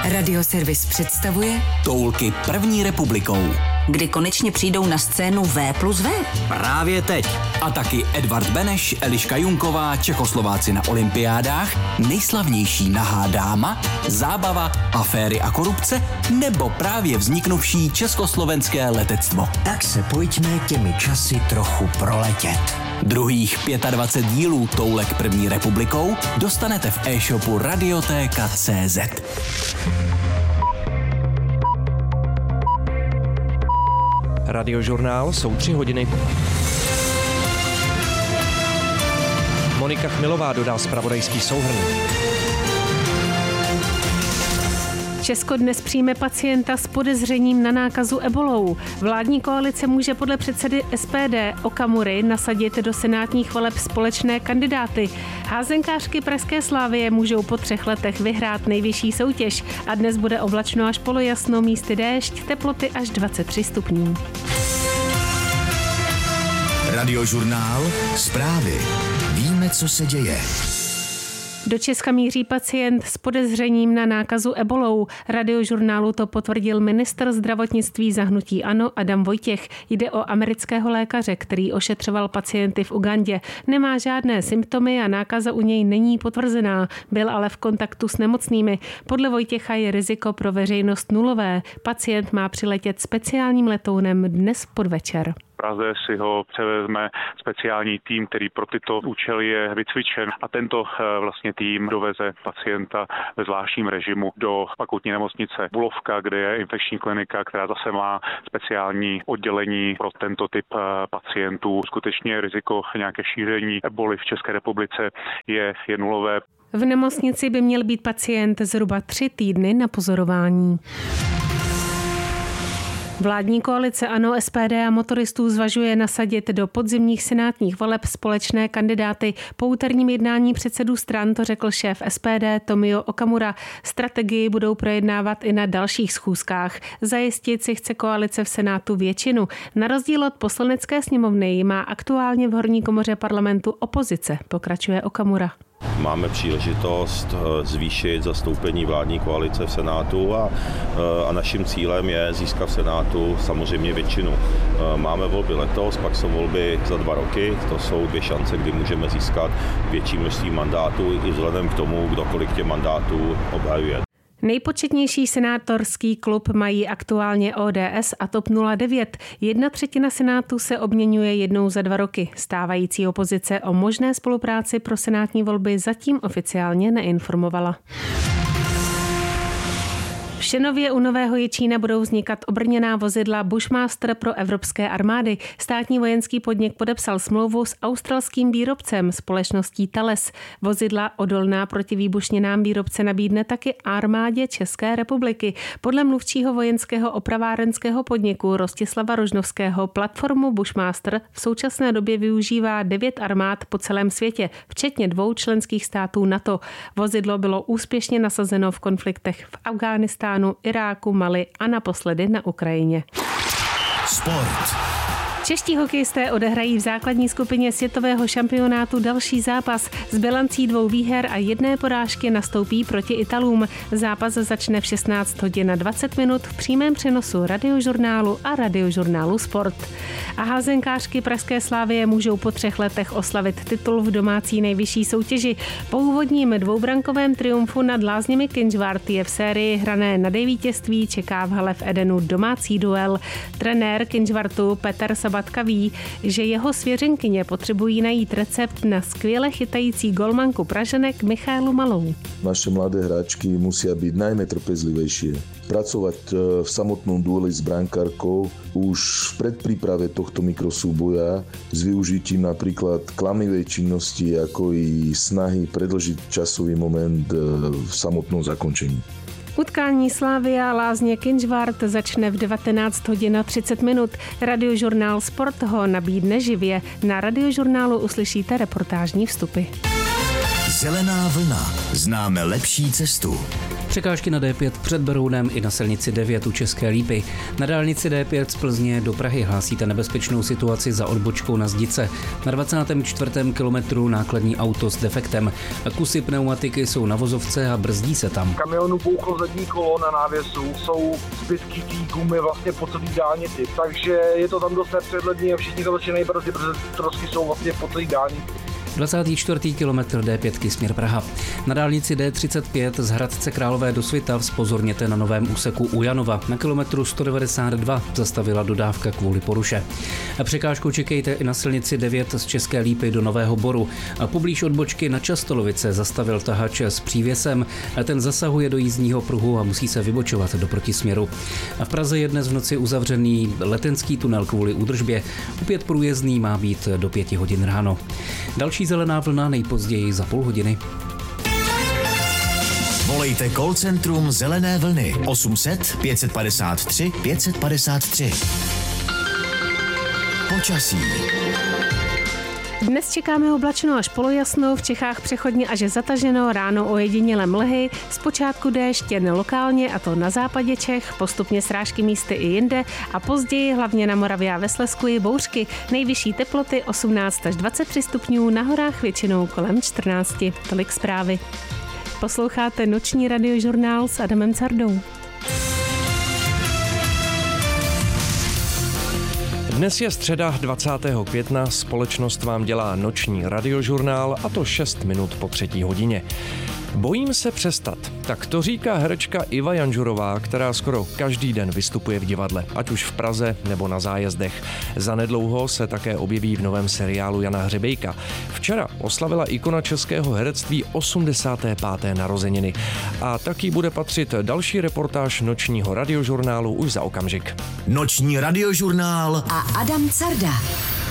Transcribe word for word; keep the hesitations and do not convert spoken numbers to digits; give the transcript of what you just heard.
Radioservis představuje Toulky první republikou. Kdy konečně přijdou na scénu V plus V? Právě teď. A taky Edvard Beneš, Eliška Junková, Čechoslováci na olympiádách, nejslavnější nahá dáma, zábava, aféry a korupce, nebo právě vzniknuvší československé letectvo. Tak se pojďme těmi časy trochu proletět. Druhých dvacet pět dílů Toulek první republikou dostanete v e-shopu Radiotéka tečka cé zet. Radiožurnál jsou tři hodiny. Monika Chmilová dodá zpravodajský souhrn. Česko dnes přijme pacienta s podezřením na nákazu ebolou. Vládní koalice může podle předsedy es pé dé Okamury nasadit do senátních voleb společné kandidáty. Házenkářky Pražské Slavie můžou po třech letech vyhrát nejvyšší soutěž a dnes bude oblačno až polojasno, místy déšť, teploty až dvacet tři stupňů. Radiožurnál, zprávy. Víme, co se děje. Do Česka míří pacient s podezřením na nákazu ebolou. Radiožurnálu to potvrdil ministr zdravotnictví za hnutí ANO Adam Vojtěch. Jde o amerického lékaře, který ošetřoval pacienty v Ugandě. Nemá žádné symptomy a nákaza u něj není potvrzená. Byl ale v kontaktu s nemocnými. Podle Vojtěcha je riziko pro veřejnost nulové. Pacient má přiletět speciálním letounem dnes v podvečer. V Praze si ho převezme speciální tým, který pro tyto účely je vycvičen, a tento vlastně tým doveze pacienta ve zvláštním režimu do fakultní nemocnice Bulovka, kde je infekční klinika, která zase má speciální oddělení pro tento typ pacientů. Skutečně riziko nějaké šíření eboli v České republice je, je nulové. V nemocnici by měl být pacient zhruba tři týdny na pozorování. Vládní koalice ANO, es pé dé a motoristů zvažuje nasadit do podzimních senátních voleb společné kandidáty. Po úterním jednání předsedů stran to řekl šéf es pé dé Tomio Okamura. Strategii budou projednávat i na dalších schůzkách. Zajistit si chce koalice v Senátu většinu. Na rozdíl od poslanecké sněmovny má aktuálně v horní komoře parlamentu opozice, pokračuje Okamura. Máme příležitost zvýšit zastoupení vládní koalice v Senátu a, a naším cílem je získat v Senátu samozřejmě většinu. Máme volby letos, pak jsou volby za dva roky. To jsou dvě šance, kdy můžeme získat větší množství mandátů i vzhledem k tomu, kdo kolik těch mandátů obhajuje. Nejpočetnější senátorský klub mají aktuálně ó dé es a TOP nula devět. Jedna třetina senátu se obměňuje jednou za dva roky. Stávající opozice o možné spolupráci pro senátní volby zatím oficiálně neinformovala. V Šenově u Nového Jičína budou vznikat obrněná vozidla Bushmaster pro evropské armády. Státní vojenský podnik podepsal smlouvu s australským výrobcem společností Thales. Vozidla odolná proti výbušninám výrobce nabídne taky armádě České republiky. Podle mluvčího vojenského opravárenského podniku Rostislava Rožnovského platformu Bushmaster v současné době využívá devět armád po celém světě, včetně dvou členských států NATO. Vozidlo bylo úspěšně nasazeno v konfliktech v Afghánistánu, Iráku, Mali a naposledy na Ukrajině. Sport. Čeští hokejisté odehrají v základní skupině světového šampionátu další zápas. S bilancí dvou výher a jedné porážky nastoupí proti Italům. Zápas začne v šestnáct hodin a dvacet minut v přímém přenosu Radiožurnálu a Radiožurnálu Sport. A házenkářky Pražské Slavie můžou po třech letech oslavit titul v domácí nejvyšší soutěži. Po úvodním dvoubrankovém triumfu nad Lázněmi Kynžvart je v sérii hrané na vítězství čeká v hale v Edenu domácí duel. Trenér Kynžvartu Petr Sabatka ví, že jeho svěřenkyně potřebují najít recept na skvěle chytající golmanku Pražanek Michálu Malou. Naše mladé hráčky musia byť najmä trpezlivejšie. Pracovať v samotnom dueli s brankárkou už v predpríprave tohto mikrosúboja s využitím napríklad klamlivej činnosti, ako i snahy predĺžiť časový moment v samotnom zakončení. Utkání Slavia Lázně Kynžvart začne v devatenáct hodin a třicet minut. Radiožurnál Sport ho nabídne živě. Na Radiožurnálu uslyšíte reportážní vstupy. Zelená vlna. Známe lepší cestu. Překážky na D pět před Berounem i na silnici devět u České Lípy. Na dálnici D pět z Plzně do Prahy hlásíte nebezpečnou situaci za odbočkou na Zdice. Na dvacátém čtvrtém kilometru nákladní auto s defektem. Kusy pneumatiky jsou na vozovce a brzdí se tam. Kamionu bouchlo zadní kolo na návěsu, jsou zbytky té gumy vlastně po celé dálnici, takže je to tam dost nepřehledný a všichni to začínají brzdit, protože trosky jsou vlastně po celé dálnici. dvacátý čtvrtý kilometr D pět směr Praha. Na dálnici D třicet pět z Hradce Králové do Svitav zpozorněte na novém úseku u Janova. Na kilometru sto devadesát dva zastavila dodávka kvůli poruše. A překážku čekejte i na silnici devět z České Lípy do Nového Boru. A poblíž odbočky na Častolovice zastavil tahač s přívěsem. A ten zasahuje do jízdního pruhu a musí se vybočovat do protisměru. A v Praze je dnes v noci uzavřený letenský tunel kvůli údržbě. Opět průjezdný má být do pěti hodin ráno. Další zelená vlna nejpozději za půl hodiny. Volejte call centrum Zelené vlny osm set pět padesát tři pět padesát tři. Počasí. Dnes čekáme oblačno až polojasno, v Čechách přechodně až zataženo, ráno ojedinělé mlhy, zpočátku déšť jen lokálně, a to na západě Čech, postupně srážky místy i jinde a později hlavně na Moravě a ve Slezsku i bouřky. Nejvyšší teploty osmnáct až dvacet tři stupňů, na horách většinou kolem čtrnáct. Tolik zprávy. Posloucháte noční radiožurnál s Adamem Cardou. Dnes je středa dvacátého května, společnost vám dělá noční radiožurnál, a to šest minut po třetí hodině. Bojím se přestat. Tak to říká herečka Iva Janžurová, která skoro každý den vystupuje v divadle, ať už v Praze nebo na zájezdech. Zanedlouho se také objeví v novém seriálu Jana Hřebejka. Včera oslavila ikona českého herectví osmdesáté páté narozeniny. A taky bude patřit další reportáž nočního radiožurnálu už za okamžik. Noční radiožurnál a Adam Carda.